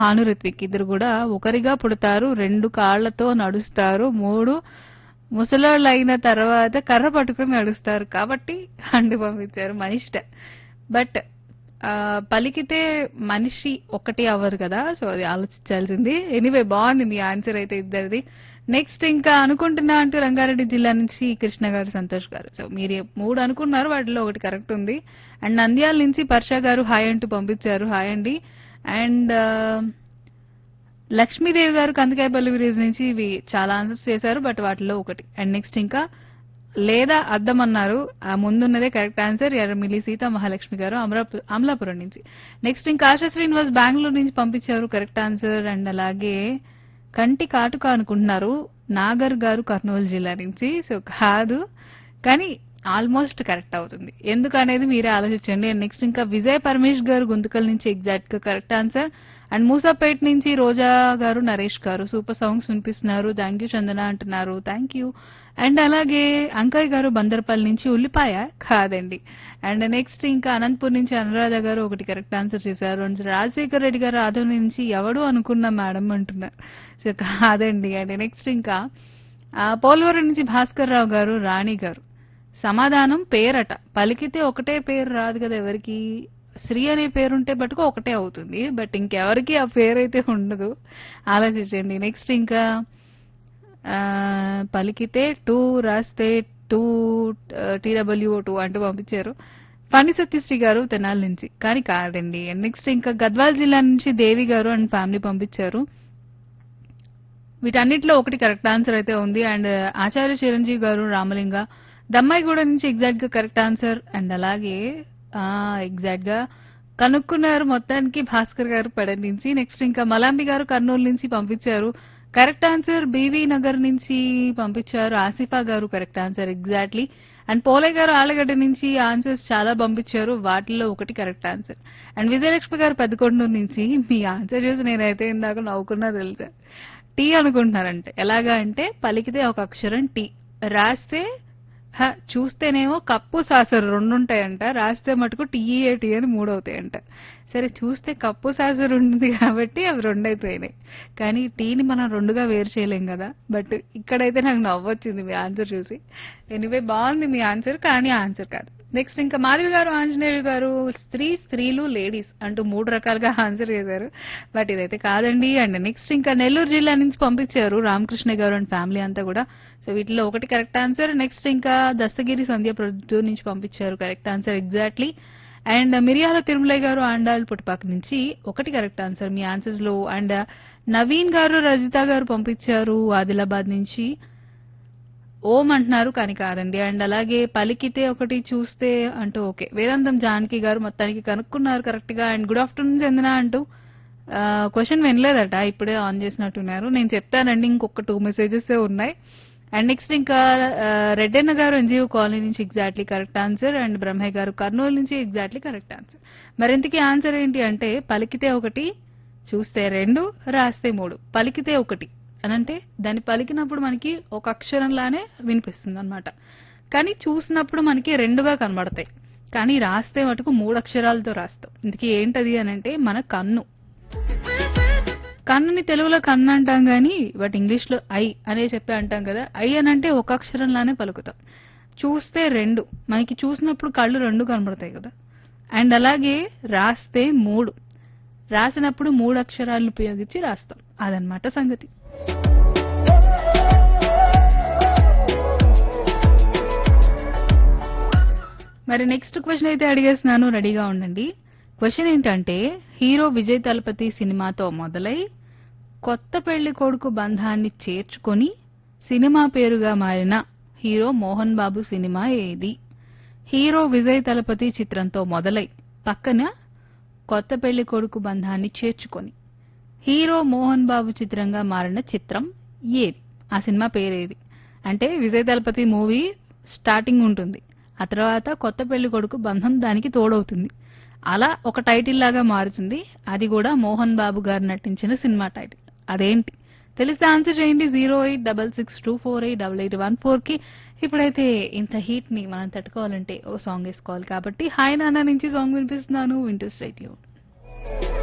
భాను రిత్విక్ ఇద్దరు కూడా ఒకరిగా పుడతారు, 2 కాళ్లతో నడుస్తారు, 3 ముసలోళ్ళు అయిన తర్వాత కర్ర పట్టుకుని నడుస్తారు కాబట్టి అండు పంపించారు మనిష్ట. బట్ పలికితే మనిషి ఒకటి అవ్వరు కదా, సో అది ఆలోచించాల్సింది. ఎనీవే బాగుంది మీ ఆన్సర్ అయితే ఇద్దరిది. నెక్స్ట్ ఇంకా అనుకుంటున్నా అంటూ రంగారెడ్డి జిల్లా నుంచి కృష్ణ గారు, సంతోష్ గారు. సో మీరు 3 అనుకున్నారు, వాటిలో ఒకటి కరెక్ట్ ఉంది. అండ్ నంద్యాల నుంచి పర్షా గారు హాయ్ అంటూ పంపించారు, హాయ్ అండి. అండ్ లక్ష్మీదేవి గారు కందికాయపల్లి విలేజ్ నుంచి ఇవి చాలా ఆన్సర్స్ చేశారు, బట్ వాటిలో ఒకటి. అండ్ నెక్స్ట్ ఇంకా లేదా అద్దం అన్నారు, ఆ ముందున్నదే కరెక్ట్ ఆన్సర్. ఎర్రమిల్లి సీతా మహాలక్ష్మి గారు అమలాపురం నుంచి. నెక్స్ట్ ఇంకా ఆశా శ్రీనివాస్ బెంగళూరు నుంచి పంపించారు కరెక్ట్ ఆన్సర్. అండ్ అలాగే కంటి కాటుక అనుకుంటున్నారు నాగర్ గారు కర్నూలు జిల్లా నుంచి. సో కాదు, కానీ ఆల్మోస్ట్ కరెక్ట్ అవుతుంది, ఎందుకనేది మీరే ఆలోచించండి. అండ్ నెక్స్ట్ ఇంకా విజయ్ పరమేష్ గారు గుంతకల్ నుంచి ఎగ్జాక్ట్ గా కరెక్ట్ ఆన్సర్. అండ్ మూసాపేట్ నుంచి రోజా గారు, నరేష్ గారు సూపర్ సాంగ్స్ వినిపిస్తున్నారు, థ్యాంక్ యూ చందన అంటున్నారు, థ్యాంక్ యూ. అండ్ అలాగే అంకయ్య గారు బందర్పల్లి నుంచి ఉల్లిపాయ కాదండి. అండ్ నెక్స్ట్ ఇంకా అనంతపూర్ నుంచి అనురాధ గారు ఒకటి కరెక్ట్ ఆన్సర్ చేశారు. అండ్ రాజశేఖర్ రెడ్డి గారు ఆదం నుంచి ఎవడు అనుకున్నా మేడం అంటున్నారు, సో కాదండి. అండ్ నెక్స్ట్ ఇంకా పోలవరం నుంచి భాస్కర్ రావు గారు, రాణి గారు సమాధానం పేరట, పలికితే ఒకటే పేరు రాదు కదా ఎవరికి, శ్రీ అనే పేరుంటే బట్టుకు ఒకటే అవుతుంది, బట్ ఇంకెవరికి ఆ పేరైతే ఉండదు, ఆలోచించండి. నెక్స్ట్ ఇంకా పలికితే 2 రాస్తే 2 TWO2 అంటూ పంపించారు పని సత్యశ్రీ గారు తెనాలి నుంచి, కానీ కాదండి. నెక్స్ట్ ఇంకా గద్వాల్ జిల్లా నుంచి దేవి గారు అండ్ ఫ్యామిలీ పంపించారు, వీటన్నిటిలో ఒకటి కరెక్ట్ ఆన్సర్ అయితే ఉంది. అండ్ ఆచార్య చిరంజీవి గారు రామలింగ దమ్మాయిగూడ నుంచి ఎగ్జాక్ట్ గా కరెక్ట్ ఆన్సర్. అండ్ అలాగే ఎగ్జాక్ట్ గా కనుక్కున్నారు మొత్తానికి భాస్కర్ గారు పడ నుంచి. నెక్స్ట్ ఇంకా మలాంబి గారు కర్నూలు నుంచి పంపించారు కరెక్ట్ ఆన్సర్. బీవీ నగర్ నుంచి పంపించారు ఆసిఫా గారు కరెక్ట్ ఆన్సర్ ఎగ్జాక్ట్లీ. అండ్ పోలే గారు ఆలగడ్డ నుంచి ఆన్సర్స్ చాలా పంపించారు, వాటిల్లో ఒకటి కరెక్ట్ ఆన్సర్. అండ్ విజయలక్ష్మి గారు పెద్దకొండూరు నుంచి మీ ఆన్సర్ చూసి నేనైతే ఇందాక నవ్వుకున్నా తెలుసా, టీ అనుకుంటున్నారంటే ఎలాగా అంటే పలికితే ఒక అక్షరం టీ, రాస్తే చూస్తేనేమో కప్పు సాసరు 2 ఉంటాయంట, రాస్తే మటుకు టీఏటీ అని 3 అవుతాయంట. సరే చూస్తే కప్పు సాసరు ఉంటుంది కాబట్టి అవి 2 అయిపోయినాయి, కానీ టీని మనం 2గా వేరు చేయలేం కదా. బట్ ఇక్కడైతే నాకు నవ్వొచ్చింది మీ ఆన్సర్ చూసి. ఎనీవే బాగుంది మీ ఆన్సర్, కానీ ఆన్సర్ కాదు. నెక్స్ట్ ఇంకా మాధవి గారు, ఆంజనేయులు గారు స్త్రీలు లేడీస్ అంటూ 3 రకాలుగా ఆన్సర్ చేశారు, బట్ ఇదైతే కాదండి. అండ్ నెక్స్ట్ ఇంకా నెల్లూరు జిల్లా నుంచి పంపించారు రామకృష్ణ గారు అండ్ ఫ్యామిలీ అంతా కూడా, సో వీటిలో ఒకటి కరెక్ట్ ఆన్సర్. నెక్స్ట్ ఇంకా దస్తగిరి సంధ్య ప్రొద్దు నుంచి పంపించారు కరెక్ట్ ఆన్సర్ ఎగ్జాక్ట్లీ. అండ్ మిరియాల తిరుమలయ్య గారు ఆండాల్ పుట్టపాక నుంచి ఒకటి కరెక్ట్ ఆన్సర్ మీ ఆన్సర్స్ లో. అండ్ నవీన్ గారు, రజిత గారు పంపించారు ఆదిలాబాద్ నుంచి ఓం అంటున్నారు, కానీ కాదండి. అండ్ అలాగే పలికితే ఒకటి, చూస్తే అంటూ ఓకే. వేదాంతం జానకి గారు మొత్తానికి కనుక్కున్నారు కరెక్ట్ గా. అండ్ గుడ్ ఆఫ్టర్నూన్ చందన అంటూ క్వశ్చన్ వినలేదట, ఇప్పుడే ఆన్ చేసినట్టున్నారు, నేను చెప్తానండి, ఇంకొక 2 మెసేజెస్ ఉన్నాయి. అండ్ నెక్స్ట్ ఇంకా రెడ్డన్న గారు ఎన్జిఓ కాలనీ నుంచి exactly correct answer. And Brahmaiah గారు కర్నూలు నుంచి ఎగ్జాక్ట్లీ కరెక్ట్ ఆన్సర్. మరింతకీ ఆన్సర్ ఏంటి అంటే పలికితే ఒకటి, చూస్తే 2, రాస్తే 3. పలికితే ఒకటి అనంటే దాన్ని పలికినప్పుడు మనకి ఒక అక్షరంలానే వినిపిస్తుంది అనమాట, కానీ చూసినప్పుడు మనకి 2గా కనబడతాయి, కానీ రాస్తే మటుకు 3 అక్షరాలతో రాస్తాం. ఇందుకే ఏంటది అనంటే మన కన్ను. కన్నుని తెలుగులో కన్ను అంటాం గానీ బట్ ఇంగ్లీష్ లో ఐ అనే చెప్పి అంటాం కదా, ఐ అనంటే ఒక అక్షరంలానే పలుకుతాం. చూస్తే 2, మనకి చూసినప్పుడు కళ్ళు 2 కనబడతాయి కదా. అండ్ అలాగే రాస్తే 3, రాసినప్పుడు 3 అక్షరాలను ఉపయోగించి రాస్తాం, అదనమాట సంగతి. మరి నెక్స్ట్ క్వశ్చన్ అయితే అడిగేస్తున్నాను, రెడీగా ఉండండి. క్వశ్చన్ ఏంటంటే హీరో విజయ్ తలపతి సినిమాతో మొదలై కొత్త పెళ్లి కొడుకు బంధాన్ని చేర్చుకొని సినిమా పేరుగా మారిన హీరో మోహన్ బాబు సినిమా ఏది? హీరో విజయ్ తలపతి చిత్రంతో మొదలై పక్కన కొత్త పెళ్లి కొడుకు బంధాన్ని చేర్చుకొని హీరో మోహన్ బాబు చిత్రంగా మారిన చిత్రం ఏది? ఆ సినిమా పేరేది? అంటే విజయ్ తలపతి మూవీ స్టార్టింగ్ ఉంటుంది, ఆ తర్వాత కొత్త పెళ్లి కొడుకు బంధం దానికి తోడవుతుంది, అలా ఒక టైటిల్ లాగా మారుతుంది, అది కూడా మోహన్ బాబు గారు నటించిన సినిమా టైటిల్. అదేంటి తెలిస్తే ఆన్సర్ చేయండి 08662488814 కి. ఇప్పుడైతే ఇంత హీట్ ని మనం తట్టుకోవాలంటే ఓ సాంగ్ వేసుకోవాలి కాబట్టి హాయ్ నాన్న నుంచి సాంగ్ వినిపిస్తున్నాను, వింటూ స్టే ట్యూన్డ్.